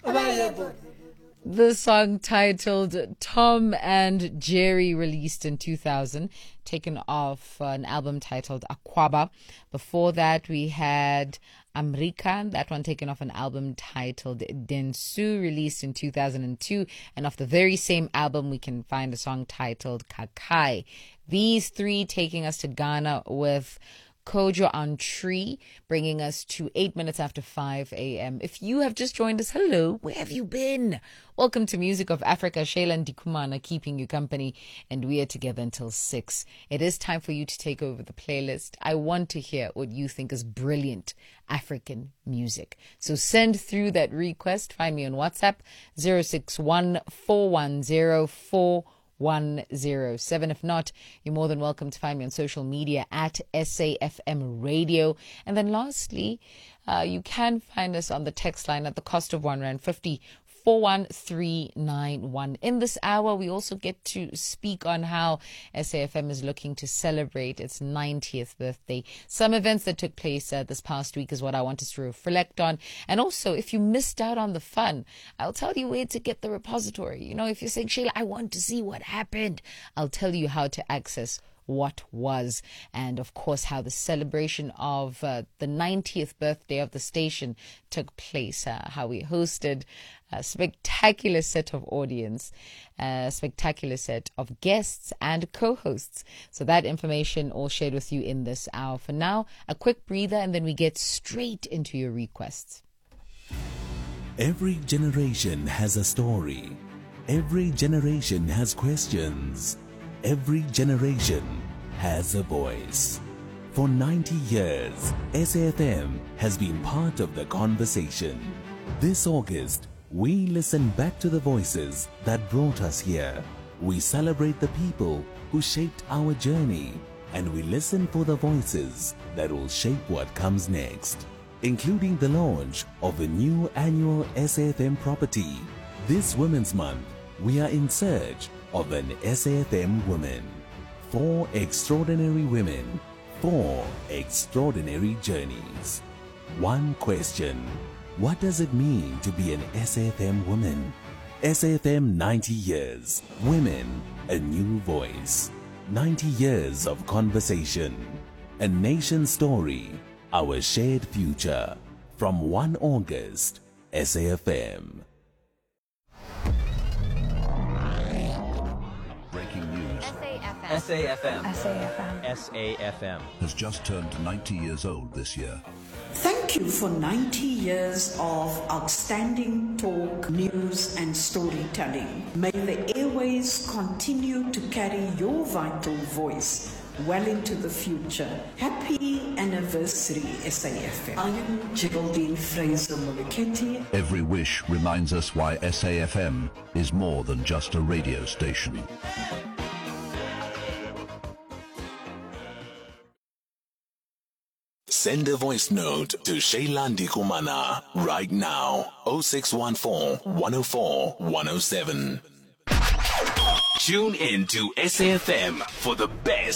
The song titled Tom and Jerry, released in 2000, taken off an album titled Aquaba. Before that, we had Amrika, that one taken off an album titled Densu, released in 2002. And off the very same album, we can find a song titled Kakai. These three taking us to Ghana with Kojo on Tree, bringing us to 8 minutes after 5 a.m. If you have just joined us, hello, where have you been? Welcome to Music of Africa. Shayla Ndikumana keeping you company, and we are together until 6. It is time for you to take over the playlist. I want to hear what you think is brilliant African music. So send through that request. Find me on WhatsApp, 061 410 107. If not, you're more than welcome to find me on social media at SAFM Radio. And then lastly, you can find us on the text line at the cost of R1.50, 41391. In this hour, we also get to speak on how SAFM is looking to celebrate its 90th birthday. Some events that took place this past week is what I want us to reflect on. And also, if you missed out on the fun, I'll tell you where to get the repository. You know, if you're saying, Sheila, I want to see what happened, I'll tell you how to access what was, and of course how the celebration of the 90th birthday of the station took place, how we hosted a spectacular set of audience, a spectacular set of guests and co-hosts. So that information all shared with you in this hour. For now, a quick breather, and then we get straight into your requests. Every generation has a story. Every generation has questions. Every generation has a voice. For 90 years, SAFM has been part of the conversation. This August, we listen back to the voices that brought us here. We celebrate the people who shaped our journey, and we listen for the voices that will shape what comes next, including the launch of a new annual SAFM property. This Women's Month, we are in search of an SAFM woman. 4 extraordinary women, 4 extraordinary journeys. One question: what does it mean to be an SAFM woman? SAFM 90 years. Women, a new voice. 90 years of conversation. A nation story. Our shared future. From 1 August, SAFM. Breaking news. SAFM. SAFM has just turned 90 years old this year. Thank you for 90 years of outstanding talk, news and storytelling. May the airways continue to carry your vital voice well into the future. Happy anniversary, SAFM. I am Geraldine Fraser Muleketi. Every wish reminds us why SAFM is more than just a radio station. Send a voice note to Shayla Ndikumana right now. 0614 104 107. Tune in to SAFM for the best